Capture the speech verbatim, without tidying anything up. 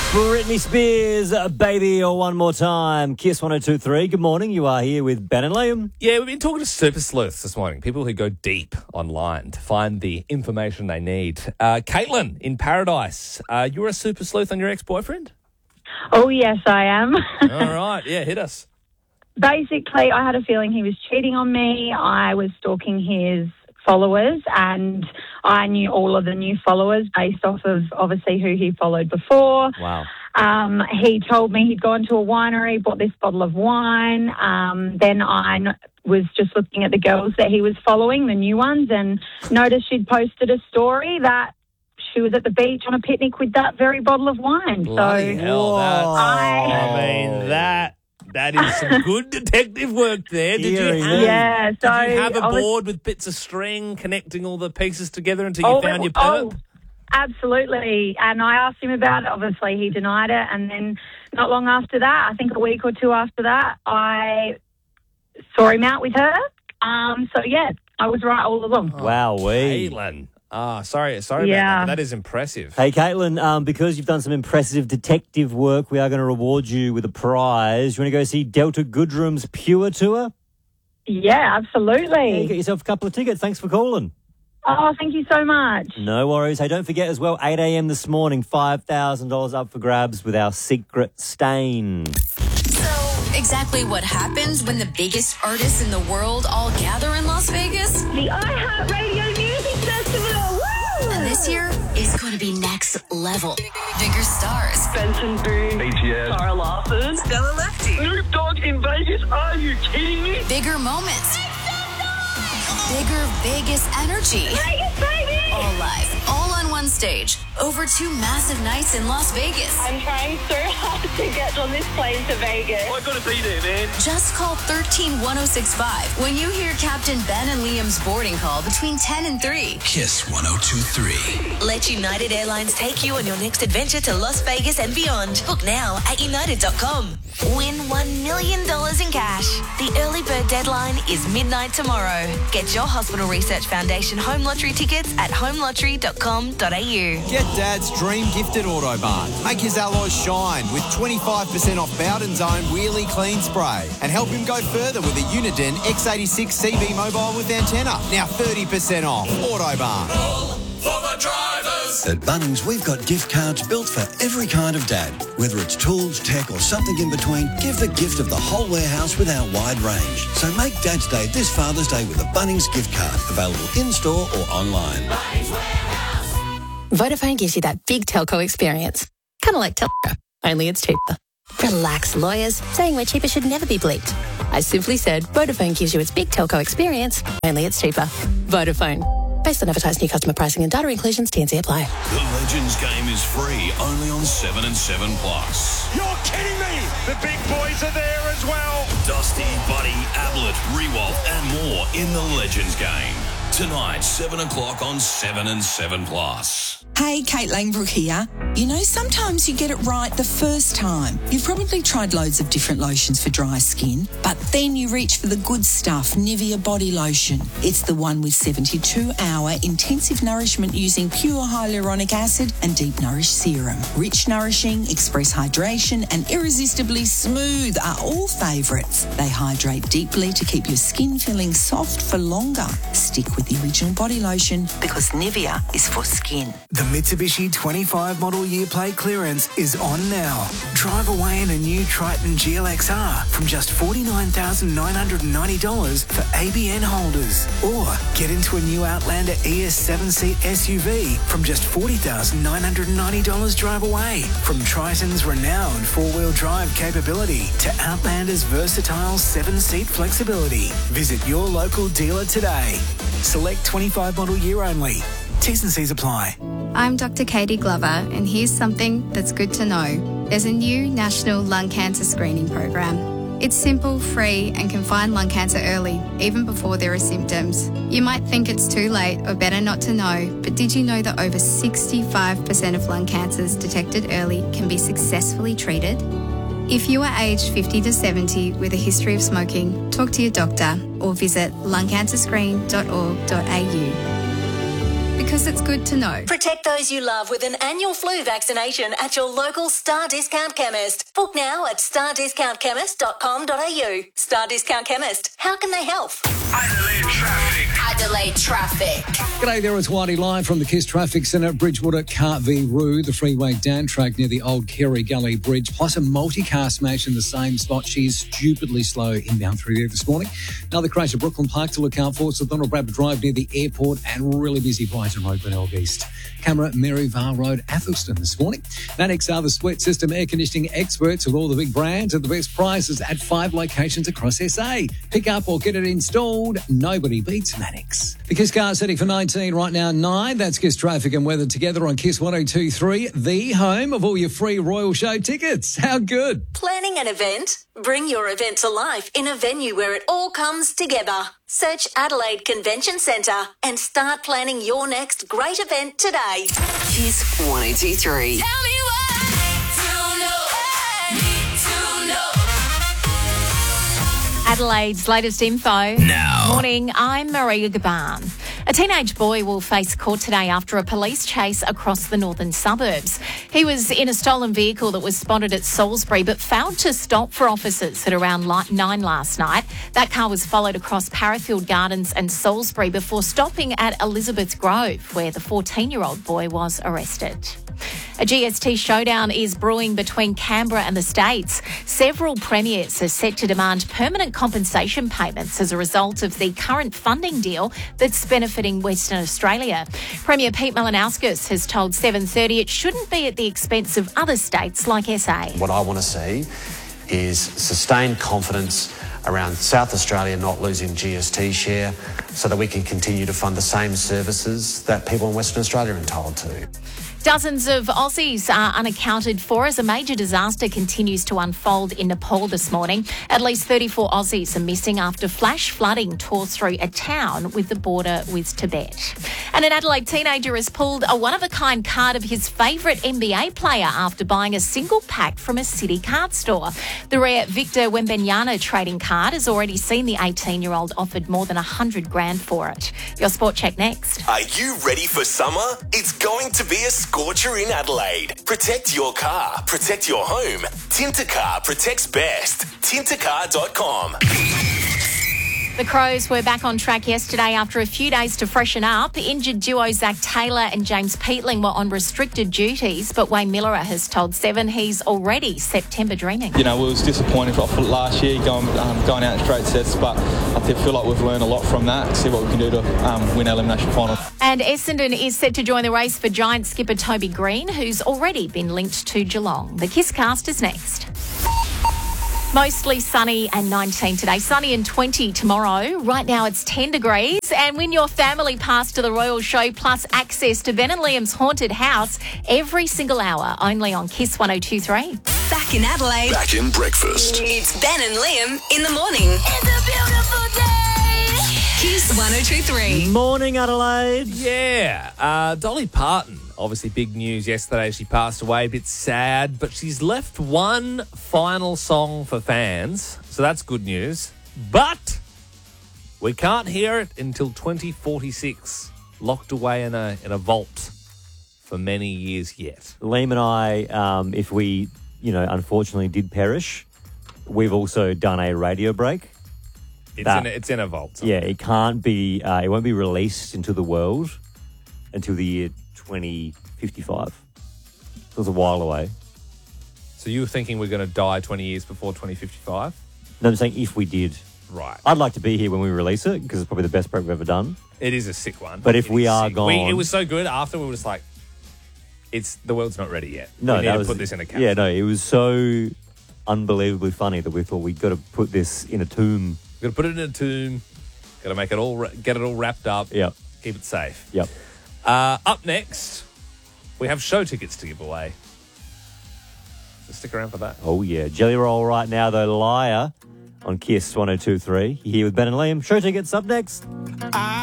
Britney Spears, Baby, or One More Time. Kiss one oh two three. Good morning. You are here with Ben and Liam. Yeah, we've been talking to super sleuths this morning, people who go deep online to find the information they need. Uh, Caitlin in Paradise, uh, you're a super sleuth on your ex-boyfriend? Oh, yes, I am. All right. Yeah, hit us. Basically, I had a feeling he was cheating on me. I was stalking his followers, and I knew all of the new followers based off of obviously who he followed before. Wow. Um, he told me he'd gone to a winery, bought this bottle of wine. Um, then I n- was just looking at the girls that he was following, the new ones, and noticed she'd posted a story that she was at the beach on a picnic with that very bottle of wine. Bloody so hell, that, I, I mean, that that is some good detective work there. Did you Hearing have, that. yeah, so did you have a I was- board with bits of string connecting all the pieces together until you Oh, found it- your oh, perp? absolutely. And I asked him about it. Obviously, he denied it. And then not long after that, I think a week or two after that, I saw him out with her. Um, so, yeah, I was right all along. Wowee. Caitlin. Ah, sorry, sorry about Yeah. that. That is impressive. Hey, Caitlin, um, because you've done some impressive detective work, we are going to reward you with a prize. You want to go see Delta Goodrum's Pure Tour? Yeah, Yeah, you absolutely. get yourself a couple of tickets. Thanks for calling. Oh, thank you so much. No worries. Hey, don't forget as well, eight a.m. this morning, five thousand dollars up for grabs with our secret stain. So, exactly what happens when the biggest artists in the world all gather in Las Vegas? The iHeartRadio Music Festival. Woo! And this year is going to be next level. Bigger stars, Benson Boone, B T S, Sarah Larson, Stella Lefty, Snoop Dogg in Vegas. Are you kidding me? bigger moments, bigger Vegas energy. Vegas, baby! All live, all on one stage. Over two massive nights in Las Vegas. I'm trying so hard to get on this plane to Vegas. I gotta be there, man. Just call one three one oh six five when you hear Captain Ben and Liam's boarding call between ten and three. Kiss one oh two three. Let United Airlines take you on your next adventure to Las Vegas and beyond. Book now at united dot com. Win one million dollars in cash. The early bird deadline is midnight tomorrow. Get your Hospital Research Foundation home lottery tickets at home lottery dot com dot a u. Get Dad's dream gifted Autobahn. Make his alloys shine with twenty-five percent off Bowden's own Wheelie Clean Spray. And help him go further with a Uniden X eighty-six C B mobile with antenna. Now thirty percent off. Autobahn. For the drivers. At Bunnings, we've got gift cards built for every kind of dad. Whether it's tools, tech, or something in between, give the gift of the whole warehouse with our wide range. So make Dad's Day this Father's Day with a Bunnings gift card. Available in-store or online. Vodafone gives you that big telco experience. Kind of like telco, only it's cheaper. Relax, lawyers. Saying we're cheaper should never be bleeped. I simply said Vodafone gives you its big telco experience, only it's cheaper. Vodafone. Based on advertised new customer pricing and data inclusions, T and C apply. The Legends game is free, only on seven and seven plus. You're kidding me! The big boys are there as well. Dusty, Buddy, Ablett, Rewalt, and more in the Legends game. Tonight, seven o'clock on seven and seven plus. Hey, Kate Langbrook here. You know, sometimes you get it right the first time. You've probably tried loads of different lotions for dry skin, but then you reach for the good stuff, Nivea Body Lotion. It's the one with seventy-two hour intensive nourishment using pure hyaluronic acid and deep nourished serum. Rich, nourishing, express hydration, and irresistibly smooth are all favourites. They hydrate deeply to keep your skin feeling soft for longer. Stick with the original body lotion because Nivea is for skin. The Mitsubishi twenty-five model year plate clearance is on now. Drive away in a new Triton G L X R from just forty-nine thousand nine hundred ninety dollars for A B N holders. Or get into a new Outlander E S seven seat S U V from just forty thousand nine hundred ninety dollars drive away. From Triton's renowned four-wheel drive capability to Outlander's versatile seven seat flexibility. Visit your local dealer today. Select twenty-five model year only. T's and C's apply. I'm Doctor Katie Glover, and here's something that's good to know. There's a new national lung cancer screening program. It's simple, free, and can find lung cancer early, even before there are symptoms. You might think it's too late or better not to know, but did you know that over sixty-five percent of lung cancers detected early can be successfully treated? If you are aged fifty to seventy with a history of smoking, talk to your doctor or visit lung cancer screen dot org dot a u. because it's good to know. Protect those you love with an annual flu vaccination at your local Star Discount Chemist. Book now at star discount chemist dot com dot a u. Star Discount Chemist. How can they help? Adelaide traffic. Adelaide traffic. G'day there, it's Whitey live from the KISS Traffic Centre, Bridgewater, Cart v Roo, the freeway Dan track near the old Kerry Gully Bridge, plus a multi-car smash in the same spot. She's stupidly slow inbound through there this morning. Another crash at Brooklyn Park to look out for, so Donald Bradford Drive near the airport, and really busy Brighton Road, Glenelg East. Camera, Maryvale Road, Athelston this morning. Nanix are the split system air conditioning experts with all the big brands at the best prices at five locations across S A. Pick up or get it installed. Nobody beats Nanix. The KISS car setting for nineteen right now, nine. That's KISS traffic and weather together on KISS one oh two point three, the home of all your free Royal Show tickets. How good? Planning an event? Bring your event to life in a venue where it all comes together. Search Adelaide Convention Centre and start planning your next great event today. KISS one oh two point three. Tell me why to know, need to know. Adelaide's latest info. Now. Morning, I'm Maria Gaban. A teenage boy will face court today after a police chase across the northern suburbs. He was in a stolen vehicle that was spotted at Salisbury but failed to stop for officers at around nine last night. That car was followed across Parafield Gardens and Salisbury before stopping at Elizabeth Grove, where the fourteen-year-old boy was arrested. A G S T showdown is brewing between Canberra and the States. Several premiers are set to demand permanent compensation payments as a result of the current funding deal that's benefiting Western Australia. Premier Pete Malinauskas has told seven thirty it shouldn't be at the expense of other states like S A. What I want to see is sustained confidence around South Australia not losing G S T share so that we can continue to fund the same services that people in Western Australia are entitled to. Dozens of Aussies are unaccounted for as a major disaster continues to unfold in Nepal this morning. At least thirty-four Aussies are missing after flash flooding tore through a town with the border with Tibet. And an Adelaide teenager has pulled a one-of-a-kind card of his favourite N B A player after buying a single pack from a city card store. The rare Victor Wembanyama trading card has already seen the eighteen-year-old offered more than one hundred grand for it. Your Sport Check next. Are you ready for summer? It's going to be a scorcher in Adelaide. Protect your car, protect your home. Tintercar protects best. Tintercar dot com. The Crows were back on track yesterday after a few days to freshen up. The injured duo Zach Taylor and James Peatling were on restricted duties, but Wayne Miller has told Seven he's already September dreaming. You know, we was disappointed off last year going um, going out in straight sets, but I feel like we've learned a lot from that. See what we can do to um, win our elimination final. And Essendon is set to join the race for Giant skipper Toby Green, who's already been linked to Geelong. The KISS cast is next. Mostly sunny and nineteen today. Sunny and twenty tomorrow. Right now it's ten degrees. And win your family pass to the Royal Show plus access to Ben and Liam's haunted house every single hour. Only on KISS one oh two point three. Back in Adelaide. Back in breakfast. It's Ben and Liam in the morning. It's a beautiful day. KISS one oh two point three. Morning, Adelaide. Yeah. Uh, Dolly Parton. Obviously, big news yesterday. She passed away. A bit sad, but she's left one final song for fans, so that's good news. But we can't hear it until twenty forty-six, locked away in a in a vault for many years yet. Liam and I, um, if we, you know, unfortunately did perish, we've also done a radio break. It's that, in a, it's in a vault. Somewhere. Yeah, it can't be. Uh, it won't be released into the world until the year twenty fifty-five. It was a while away. So you were thinking we're going to die twenty years before twenty fifty-five? No, I'm saying if we did. Right. I'd like to be here when we release it because it's probably the best break we've ever done. It is a sick one. But if it we are sick. gone... We, it was so good after we were just like, it's the world's not ready yet. No, we need that to was, put this in a capsule. Yeah, no, it was so unbelievably funny that we thought we've got to put this in a tomb. We've got to put it in a tomb. Got to make it all, get it all wrapped up. Yep. Keep it safe. Yep. Uh, up next, we have show tickets to give away. So stick around for that. Oh, yeah. Jelly Roll right now, though. Liar on KISS one oh two point three. You're here with Ben and Liam. Show tickets up next.